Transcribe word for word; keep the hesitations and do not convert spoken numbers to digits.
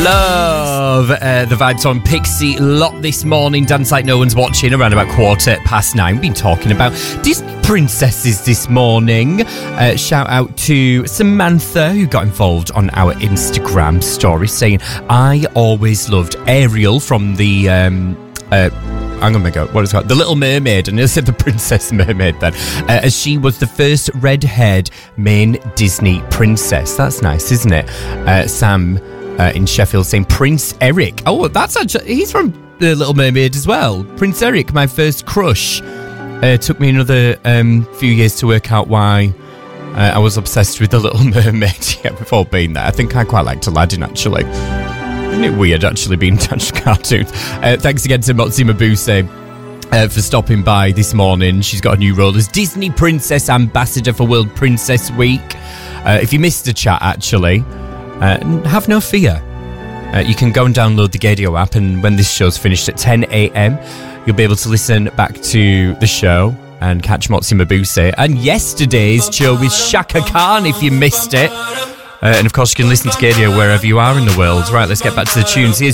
Love uh, the vibes on Pixie Lot this morning. Dance like no one's watching around about quarter past nine. We've been talking about Disney princesses this morning. Uh, shout out to Samantha, who got involved on our Instagram story, saying, I always loved Ariel from the... Um, uh, I'm going to go, what is it called? The Little Mermaid. And I said the Princess Mermaid then. Uh, as she was the first red-haired main Disney princess. That's nice, isn't it? Uh, Sam uh, in Sheffield saying Prince Eric. Oh, that's actually, he's from The Little Mermaid as well. Prince Eric, my first crush. Uh, took me another um, few years to work out why uh, I was obsessed with The Little Mermaid. Yeah, we've all been there. I think I quite liked Aladdin, actually. Isn't it weird, actually, being attached to cartoons? Uh, thanks again to Motsi Mabuse uh, for stopping by this morning. She's got a new role as Disney Princess Ambassador for World Princess Week. Uh, if you missed the chat, actually, uh, have no fear. Uh, you can go and download the Gadio app, and when this show's finished at ten a.m, you'll be able to listen back to the show and catch Motsi Mabuse and yesterday's show with Shaka Khan if you missed it. Uh, and of course, you can listen to Gadio wherever you are in the world. Right, let's get back to the tunes. Here's